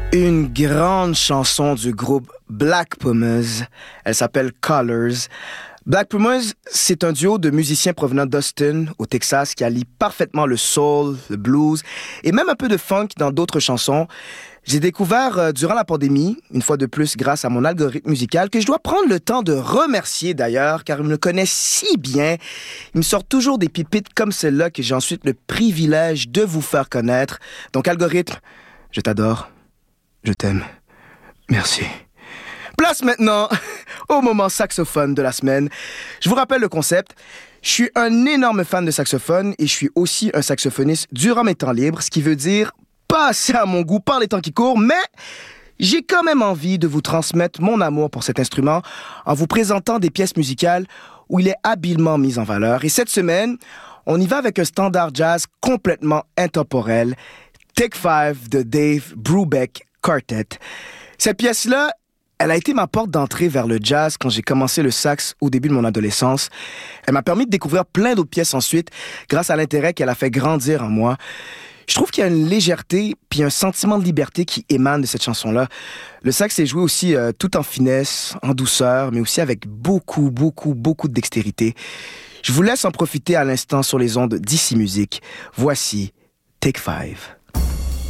Une grande chanson du groupe Black Pumas. Elle s'appelle Colors. Black Pumas, c'est un duo de musiciens provenant d'Austin, au Texas, qui allie parfaitement le soul, le blues et même un peu de funk dans d'autres chansons. J'ai découvert durant la pandémie, une fois de plus grâce à mon algorithme musical, que je dois prendre le temps de remercier d'ailleurs, car il me connaît si bien. Il me sort toujours des pépites comme celle-là que j'ai ensuite le privilège de vous faire connaître. Donc algorithme, je t'adore. Je t'aime. Merci. Place maintenant au moment saxophone de la semaine. Je vous rappelle le concept. Je suis un énorme fan de saxophone et je suis aussi un saxophoniste durant mes temps libres, ce qui veut dire pas assez à mon goût par les temps qui courent, mais j'ai quand même envie de vous transmettre mon amour pour cet instrument en vous présentant des pièces musicales où il est habilement mis en valeur. Et cette semaine, on y va avec un standard jazz complètement intemporel, Take 5 de Dave Brubeck Quartet. Cette pièce-là, elle a été ma porte d'entrée vers le jazz quand j'ai commencé le sax au début de mon adolescence. Elle m'a permis de découvrir plein d'autres pièces ensuite grâce à l'intérêt qu'elle a fait grandir en moi. Je trouve qu'il y a une légèreté puis un sentiment de liberté qui émane de cette chanson-là. Le sax est joué aussi tout en finesse, en douceur, mais aussi avec beaucoup de dextérité. Je vous laisse en profiter à l'instant sur les ondes d'Ici Musique. Voici Take 5.